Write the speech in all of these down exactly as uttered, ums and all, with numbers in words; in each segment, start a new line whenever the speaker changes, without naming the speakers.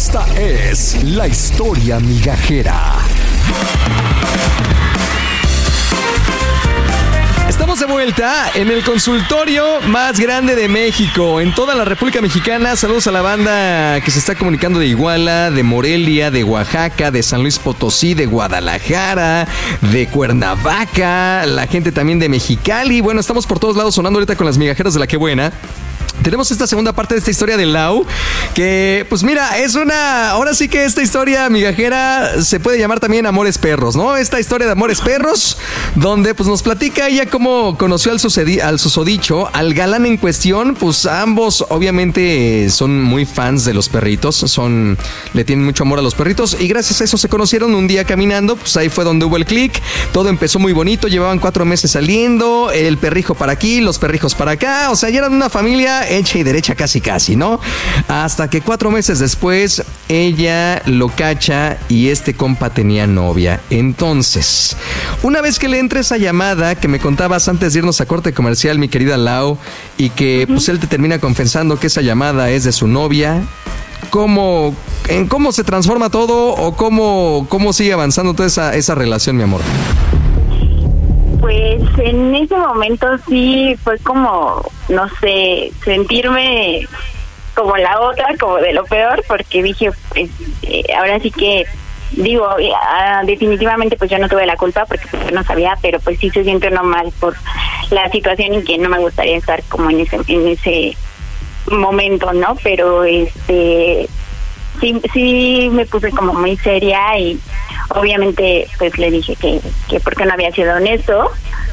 Esta es la historia migajera. Estamos de vuelta en el consultorio más grande de México, en toda la República Mexicana. Saludos a la banda que se está comunicando de Iguala, de Morelia, de Oaxaca, de San Luis Potosí, de Guadalajara, de Cuernavaca, la gente también de Mexicali. Bueno, estamos por todos lados sonando ahorita con las migajeras de La Qué Buena. Tenemos esta segunda parte de esta historia de Lau, que pues mira, es una... Ahora sí que esta historia migajera se puede llamar también Amores Perros, ¿no? Esta historia de Amores Perros, donde pues nos platica ella cómo conoció al, sucedi- al susodicho, al galán en cuestión. Pues ambos obviamente son muy fans de los perritos, son le tienen mucho amor a los perritos, y gracias a eso se conocieron un día caminando. Pues ahí fue donde hubo el clic, todo empezó muy bonito, llevaban cuatro meses saliendo, el perrijo para aquí, los perrijos para acá, o sea, ya eran una familia hecha y derecha casi casi, ¿no? Hasta que cuatro meses después ella lo cacha y este compa tenía novia. Entonces, una vez que le entra esa llamada que me contabas antes de irnos a corte comercial, mi querida Lau, y que uh-huh. pues él te termina confesando que esa llamada es de su novia, ¿cómo, en cómo se transforma todo o cómo, cómo sigue avanzando toda esa, esa relación, mi amor?
Pues en ese momento sí fue como, no sé, sentirme como la otra, como de lo peor, porque dije, pues eh, ahora sí que, digo, eh, definitivamente pues yo no tuve la culpa porque pues, yo no sabía, pero pues sí se siente uno mal por la situación y que no me gustaría estar como en ese, en ese momento, ¿no? Pero este... Sí, sí me puse como muy seria y obviamente pues le dije que, que porque no había sido honesto,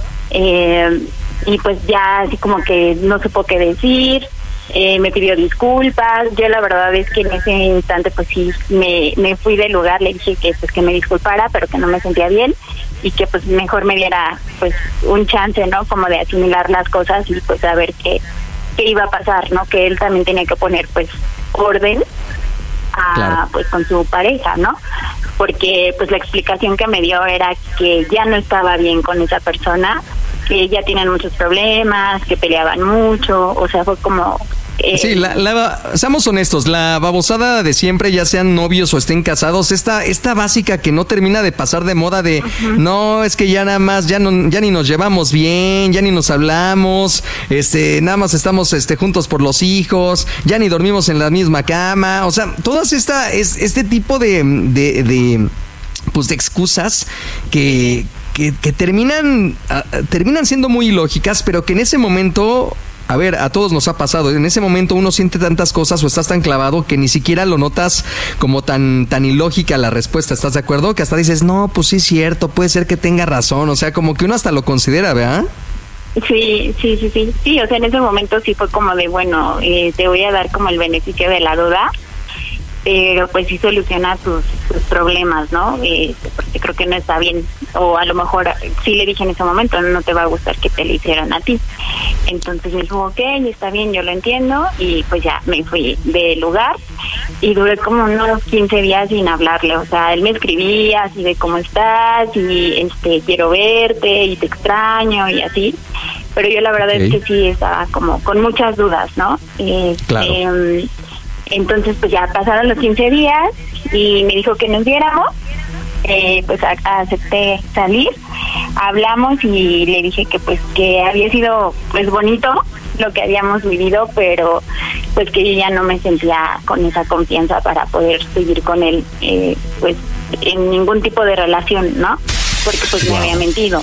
eh, y pues ya así como que no supo qué decir, eh, me pidió disculpas. Yo la verdad es que en ese instante pues sí me, me fui del lugar, le dije que pues que me disculpara, pero que no me sentía bien y que pues mejor me diera pues un chance, ¿no? Como de asimilar las cosas y pues saber qué, qué iba a pasar, ¿no? Que él también tenía que poner pues orden a, claro. pues con su pareja, ¿no? Porque pues la explicación que me dio era que ya no estaba bien con esa persona, que ya tienen muchos problemas, que peleaban mucho, o sea, fue como... Eh,
sí, la, la, seamos honestos, la babosada de siempre, ya sean novios o estén casados, esta, esta básica que no termina de pasar de moda de, uh-huh. no, es que ya nada más, ya no, ya ni nos llevamos bien, ya ni nos hablamos, este, nada más estamos este, juntos por los hijos, ya ni dormimos en la misma cama, o sea, todas esta, es, este tipo de, de, de, pues de excusas que, que, que terminan, uh, terminan siendo muy ilógicas, pero que en ese momento... A ver, a todos nos ha pasado. En ese momento uno siente tantas cosas o estás tan clavado que ni siquiera lo notas como tan, tan ilógica la respuesta. ¿Estás de acuerdo? Que hasta dices, no, pues sí es cierto, puede ser que tenga razón. O sea, como que uno hasta lo considera, ¿verdad?
Sí, sí, sí, sí. Sí, o sea, en ese momento sí fue como de, bueno, eh, te voy a dar como el beneficio de la duda, pero pues sí soluciona tus, tus problemas, ¿no? Eh, porque creo que no está bien, o a lo mejor sí le dije en ese momento, no te va a gustar que te lo hicieran a ti. Entonces me dijo, ok, está bien, yo lo entiendo, y pues ya me fui del lugar y duré como unos quince días sin hablarle. O sea, él me escribía así de cómo estás y este quiero verte y te extraño y así, pero yo la verdad okay. es que sí estaba como con muchas dudas, ¿no? Eh,
claro.
Eh, Entonces pues ya pasaron los quince días y me dijo que nos viéramos, eh, pues a, a acepté salir, hablamos y le dije que pues que había sido pues bonito lo que habíamos vivido, pero pues que yo ya no me sentía con esa confianza para poder seguir con él, eh, pues en ningún tipo de relación, ¿no? Porque pues me había mentido.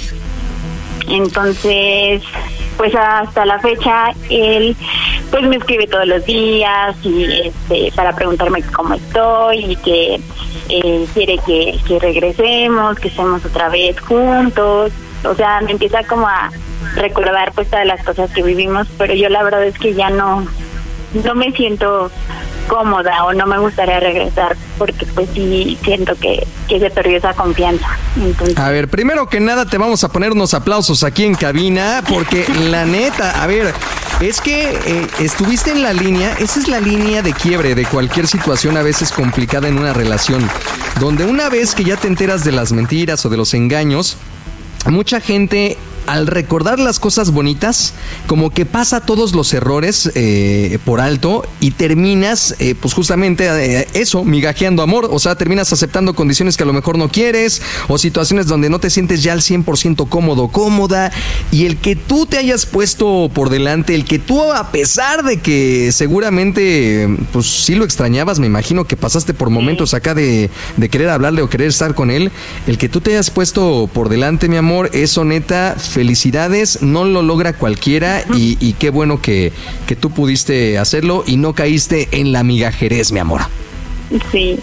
Entonces pues hasta la fecha él pues me escribe todos los días y este para preguntarme cómo estoy y que eh, quiere que, que regresemos, que estemos otra vez juntos. O sea, me empieza como a recordar pues todas las cosas que vivimos, pero yo la verdad es que ya no no me siento cómoda o no me gustaría regresar porque pues sí siento que, que se perdió esa confianza. Entonces...
A ver, primero que nada te vamos a poner unos aplausos aquí en cabina porque la neta, a ver, es que eh, estuviste en la línea, esa es la línea de quiebre de cualquier situación a veces complicada en una relación, donde una vez que ya te enteras de las mentiras o de los engaños, mucha gente al recordar las cosas bonitas, como que pasa todos los errores eh, por alto y terminas, eh, pues justamente eh, eso, migajeando amor. O sea, terminas aceptando condiciones que a lo mejor no quieres o situaciones donde no te sientes ya al cien por ciento cómodo, cómoda. Y el que tú te hayas puesto por delante, el que tú, a pesar de que seguramente, pues sí lo extrañabas, me imagino que pasaste por momentos acá de, de querer hablarle o querer estar con él, el que tú te hayas puesto por delante, mi amor, eso neta, felicidades, no lo logra cualquiera y, y qué bueno que, que tú pudiste hacerlo y no caíste en la migajerez, mi amor.
Sí.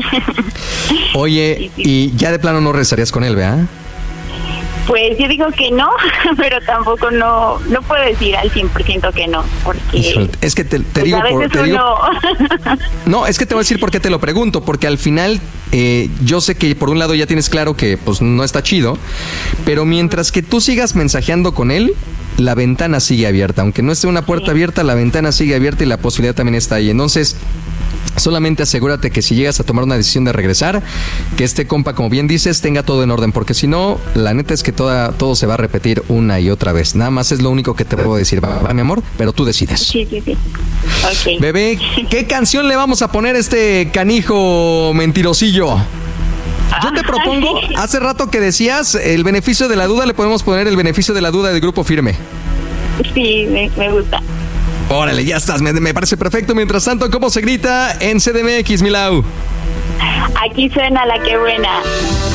Oye,
sí, sí.
Y ya de plano no regresarías con él, ¿verdad?
Pues yo digo que no, pero tampoco no no puedo decir al cien por ciento que no, porque...
Híjole, es que te, te
pues
digo...
a veces
Por, te
uno...
digo no, es que te voy a decir por qué te lo pregunto, porque al final eh, yo sé que por un lado ya tienes claro que pues no está chido, pero mientras que tú sigas mensajeando con él, la ventana sigue abierta. Aunque no esté una puerta sí. abierta, la ventana sigue abierta y la posibilidad también está ahí. Entonces... solamente asegúrate que si llegas a tomar una decisión de regresar, que este compa, como bien dices, tenga todo en orden, porque si no, la neta es que toda, todo se va a repetir una y otra vez. Nada más es lo único que te puedo decir, va, va mi amor, pero tú decides.
Sí, sí, sí. Okay.
Bebé, ¿qué canción le vamos a poner a este canijo mentirosillo? Yo te propongo, hace rato que decías, el beneficio de la duda, le podemos poner el beneficio de la duda del Grupo Firme.
Sí, me, me gusta.
Órale, ya estás, me, me parece perfecto. Mientras tanto, ¿cómo se grita en C D M X, Milau?
Aquí suena La Que Buena.